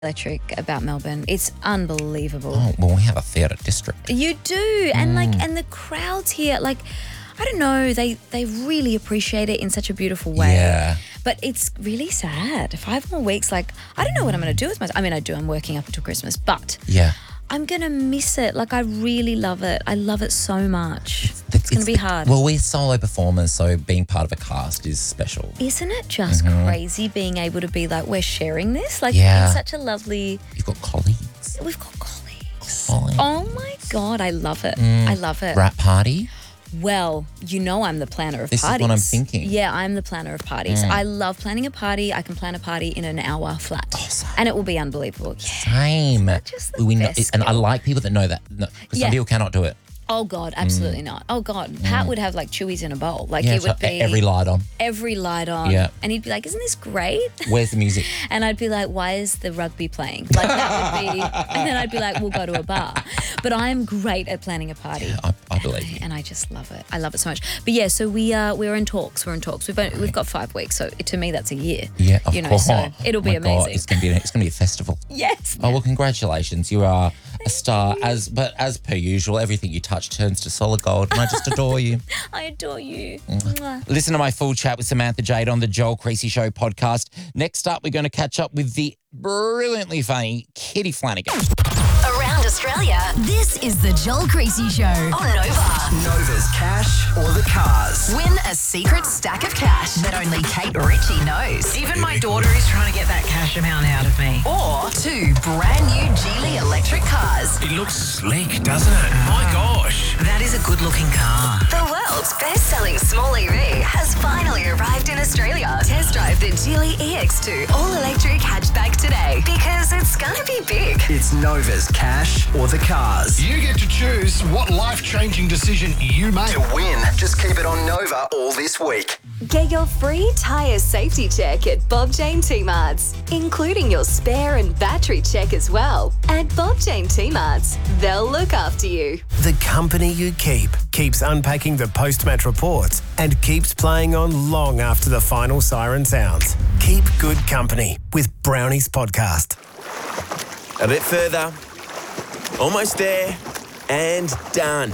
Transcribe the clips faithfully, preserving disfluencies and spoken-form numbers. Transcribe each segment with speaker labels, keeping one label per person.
Speaker 1: electric about Melbourne. It's unbelievable.
Speaker 2: Oh, well, we have a theatre district.
Speaker 1: You do. And like and the crowds here, like I don't know, they they really appreciate it in such a beautiful way.
Speaker 2: Yeah.
Speaker 1: But it's really sad. Five more weeks, like I don't know what I'm going to do with myself. I mean, I do. I'm working up until Christmas, but
Speaker 2: Yeah.
Speaker 1: I'm going to miss it. Like I really love it. I love it so much. It's, it's going to be hard.
Speaker 2: Well, we're solo performers, so being part of a cast is special.
Speaker 1: Isn't it just mm-hmm. crazy being able to be like, we're sharing this? Like,
Speaker 2: yeah.
Speaker 1: it's such a lovely...
Speaker 2: You've got colleagues.
Speaker 1: We've got colleagues.
Speaker 2: colleagues.
Speaker 1: Oh, my God. I love it. Mm. I love it.
Speaker 2: Wrap party?
Speaker 1: Well, you know I'm the planner of
Speaker 2: this
Speaker 1: parties.
Speaker 2: This is what I'm thinking.
Speaker 1: Yeah, I'm the planner of parties.
Speaker 2: Mm.
Speaker 1: I love planning a party. I can plan a party in an hour flat.
Speaker 2: Oh, same.
Speaker 1: And it will be unbelievable. Yeah.
Speaker 2: Same.
Speaker 1: Just the
Speaker 2: we know,
Speaker 1: best
Speaker 2: and I like people that know that. No, because
Speaker 1: yeah.
Speaker 2: some people cannot do it.
Speaker 1: Oh, God, absolutely mm. not. Oh, God, Pat mm. would have like Chewies in a bowl. Like
Speaker 2: yeah,
Speaker 1: it would
Speaker 2: so
Speaker 1: be...
Speaker 2: every light on.
Speaker 1: Every light on.
Speaker 2: Yeah.
Speaker 1: And he'd be like, isn't this great?
Speaker 2: Where's the music?
Speaker 1: And I'd be like, why is the rugby playing? Like that would be... And then I'd be like, we'll go to a bar. But I'm great at planning a party.
Speaker 2: Yeah, I, I believe you.
Speaker 1: And I just love it. I love it so much. But yeah, so we uh, we're in talks. We're in talks. We've only, we've got five weeks, so to me that's a year.
Speaker 2: Yeah, of
Speaker 1: you know,
Speaker 2: course.
Speaker 1: So it'll be
Speaker 2: oh
Speaker 1: amazing.
Speaker 2: God, it's gonna be a, it's gonna be a festival.
Speaker 1: Yes.
Speaker 2: Oh well, congratulations. You are
Speaker 1: Thank
Speaker 2: a star.
Speaker 1: you.
Speaker 2: As but as per usual, everything you touch turns to solid gold, and I just adore you.
Speaker 1: I adore you.
Speaker 2: Mm. Listen to my full chat with Samantha Jade on the Joel Creasy Show podcast. Next up, we're going to catch up with the brilliantly funny Kitty Flanagan.
Speaker 3: Around Australia, this is the Joel Creasy Show on Nova.
Speaker 4: Nova's cash or the cars.
Speaker 3: Win a secret stack of cash that only Kate Ritchie knows.
Speaker 5: Even my daughter is trying to get that cash amount out of me.
Speaker 3: Or two brand new Geely electric cars.
Speaker 4: It looks sleek, doesn't it? My gosh.
Speaker 5: That is a good looking car.
Speaker 3: The world's best-selling small E V has finally arrived in Australia. Test drive the Geely E X two all-electric hatchback today because it's gonna be big.
Speaker 4: It's Nova's cash or the cars.
Speaker 6: You get to choose what life-changing decision you make.
Speaker 4: To win, just keep it on Nova all this week.
Speaker 7: Get your free tyre safety check at Bob Jane T-Marts, including your spare and battery check as well. At Bob Jane T-Marts, they'll look after you.
Speaker 8: The company you keep keeps unpacking the post-match reports and keeps playing on long after the final siren sounds. Keep good company with Brownies Podcast.
Speaker 9: A bit further. Almost there. And done.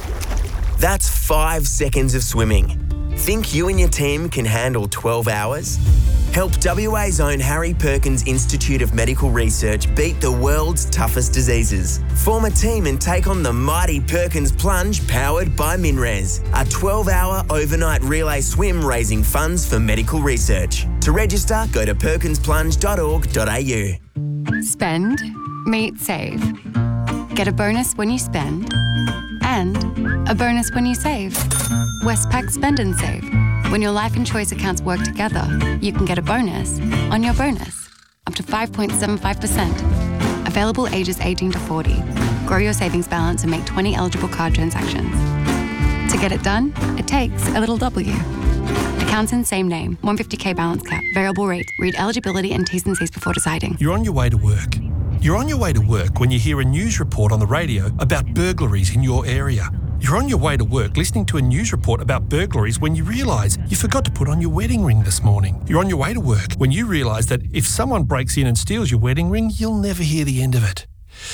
Speaker 9: That's five seconds of swimming. Think you and your team can handle twelve hours? Help W A's own Harry Perkins Institute of Medical Research beat the world's toughest diseases. Form a team and take on the mighty Perkins Plunge powered by MinRes, a twelve-hour overnight relay swim raising funds for medical research. To register, go to perkins plunge dot org dot a u.
Speaker 10: Spend, meet, save. Get a bonus when you spend and a bonus when you save. Westpac Spend and Save. When your life and choice accounts work together, you can get a bonus on your bonus, up to five point seven five percent. Available ages eighteen to forty. Grow your savings balance and make twenty eligible card transactions. To get it done, it takes a little W. Accounts in same name, one hundred fifty thousand balance cap, variable rate. Read eligibility and T's and C's before deciding.
Speaker 11: You're on your way to work. You're on your way to work when you hear a news report on the radio about burglaries in your area. You're on your way to work listening to a news report about burglaries when you realise you forgot to put on your wedding ring this morning. You're on your way to work when you realise that if someone breaks in and steals your wedding ring, you'll never hear the end of it.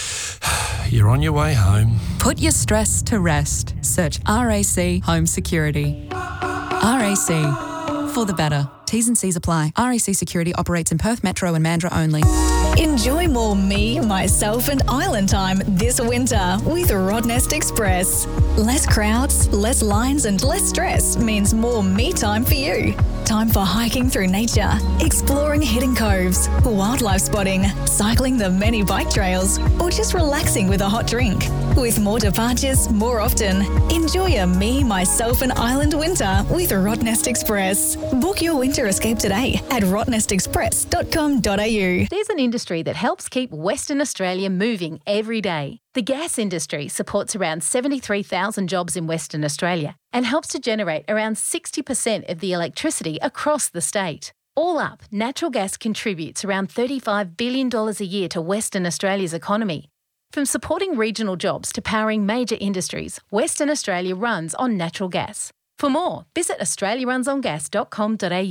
Speaker 11: You're on your way home.
Speaker 12: Put your stress to rest. Search R A C Home Security. R A C, for the better. T's and C's apply. R A C Security operates in Perth Metro and Mandurah only.
Speaker 13: Enjoy more me, myself and island time this winter with Rottnest Express. Less crowds, less lines and less stress means more me time for you. Time for hiking through nature, exploring hidden coves, wildlife spotting, cycling the many bike trails, or just relaxing with a hot drink. With more departures more often, enjoy a me, myself and island winter with Rottnest Express. Book your winter escape today at rottnest express dot com dot a u.
Speaker 14: There's an industry that helps keep Western Australia moving every day. The gas industry supports around seventy-three thousand jobs in Western Australia and helps to generate around sixty percent of the electricity across the state. All up, natural gas contributes around thirty-five billion dollars a year to Western Australia's economy. From supporting regional jobs to powering major industries, Western Australia runs on natural gas. For more, visit australia runs on gas dot com dot a u.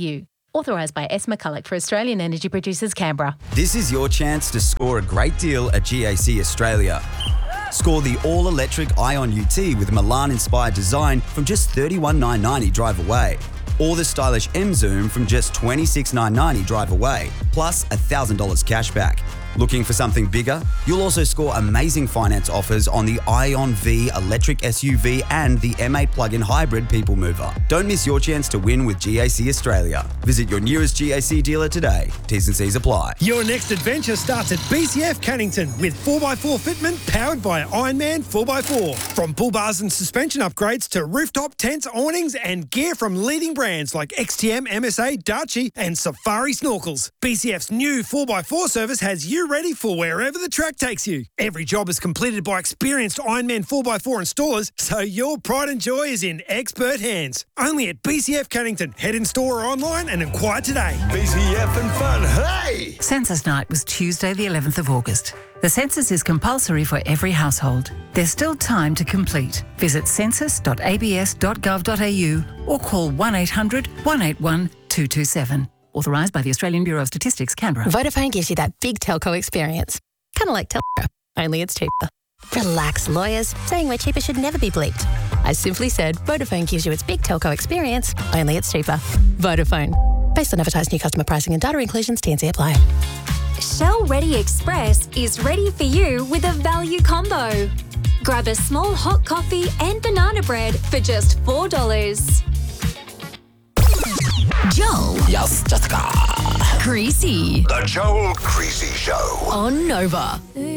Speaker 14: Authorised by S. McCulloch for Australian Energy Producers, Canberra.
Speaker 15: This is your chance to score a great deal at G A C Australia. Score the all-electric Ion U T with Milan-inspired design from just thirty-one thousand nine hundred ninety dollars drive away. Or the stylish M-Zoom from just twenty-six thousand nine hundred ninety dollars drive away, plus one thousand dollars cash back. Looking for something bigger? You'll also score amazing finance offers on the Ion V electric S U V and the M eight plug-in hybrid people mover. Don't miss your chance to win with G A C Australia. Visit your nearest G A C dealer today. T's and C's apply.
Speaker 16: Your next adventure starts at B C F Cannington with four by four fitment powered by Ironman four by four. From pull bars and suspension upgrades to rooftop tents, awnings and gear from leading brands like X T M, M S A, Darchi and Safari Snorkels. B C F's new four by four service has you ready for wherever the track takes you. Every job is completed by experienced Ironman four by four installers, so your pride and joy is in expert hands. Only at B C F Cannington. Head in store or online and inquire today.
Speaker 6: B C F and fun, hey!
Speaker 17: Census night was Tuesday the eleventh of August. The census is compulsory for every household. There's still time to complete. Visit census dot a b s dot gov dot a u or call one eight hundred, one eight one, two two seven. Authorised by the Australian Bureau of Statistics, Canberra.
Speaker 18: Vodafone gives you that big telco experience. Kind of like Telstra, only it's cheaper. Relax, lawyers. Saying we're cheaper should never be bleeped. I simply said Vodafone gives you its big telco experience, only it's cheaper. Vodafone. Based on advertised new customer pricing and data inclusions, T and C apply.
Speaker 7: Shell Ready Express is ready for you with a value combo. Grab a small hot coffee and banana bread for just four dollars.
Speaker 13: Joel.
Speaker 2: Yes, Jessica.
Speaker 13: Creasy.
Speaker 6: The Joel Creasy Show.
Speaker 13: On Nova.